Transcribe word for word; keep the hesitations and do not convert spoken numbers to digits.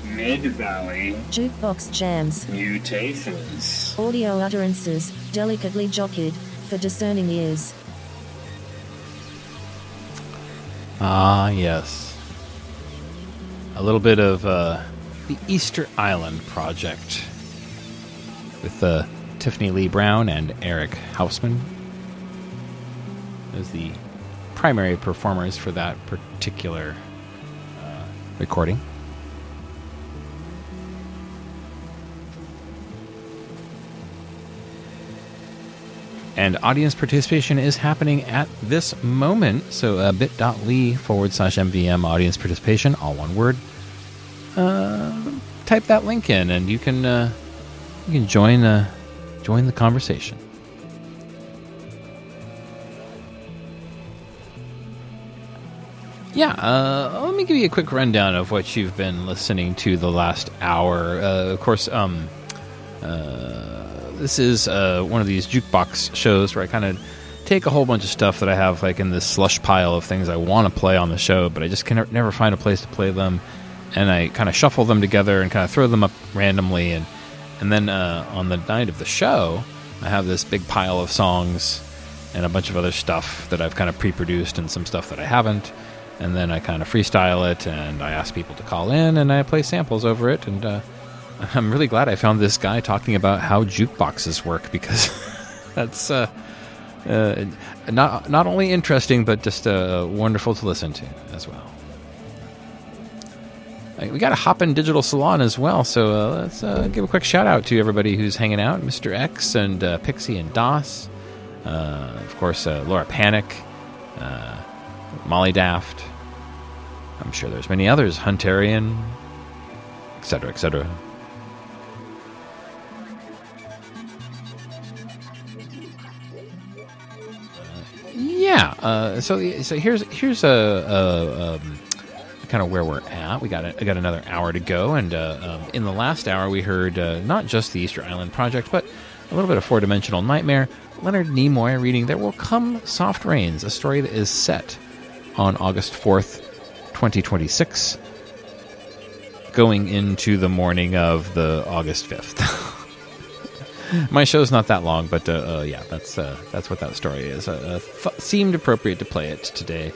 Mid-Valley. Jukebox jams. Mutations. Audio utterances, delicately jockeyed, for discerning ears. Ah, yes. A little bit of uh, the Easter Island Project with uh, Tiffany Lee Brown and Eric Hausman as the primary performers for that particular uh, recording. And audience participation is happening at this moment. So uh, bit.ly forward slash MVM audience participation, all one word. Uh, type that link in and you can uh, you can join uh, join the conversation. Yeah, uh, let me give you a quick rundown of what you've been listening to the last hour. Uh, of course, um, uh, this is uh, one of these jukebox shows where I kind of take a whole bunch of stuff that I have like in this slush pile of things I want to play on the show, but I just can never find a place to play them, and I kind of shuffle them together and kind of throw them up randomly, and and then uh, on the night of the show, I have this big pile of songs and a bunch of other stuff that I've kind of pre-produced and some stuff that I haven't. And then I kind of freestyle it, and I ask people to call in, and I play samples over it. And uh, I'm really glad I found this guy talking about how jukeboxes work, because that's uh, uh, not not only interesting, but just uh, wonderful to listen to as well. We got a Hoppin' Digital Salon as well, so uh, let's uh, give a quick shout-out to everybody who's hanging out. Mister X and uh, Pixie and Doss. Uh, of course, uh, Laura Panic. Uh, Molly Daft. I'm sure there's many others. Huntarian, et cetera, et cetera. Uh, yeah. Uh, so, so here's here's a, a, um, kind of where we're at. We got a, I got another hour to go, and uh, um, in the last hour we heard uh, not just the Easter Island Project, but a little bit of Four Dimensional Nightmare. Leonard Nimoy reading "There Will Come Soft Rains," a story that is set on August fourth, twenty twenty-six, going into the morning of the August fifth. My show's not that long, but uh, uh, yeah, that's uh, that's what that story is. Uh, uh, th- seemed appropriate to play it today.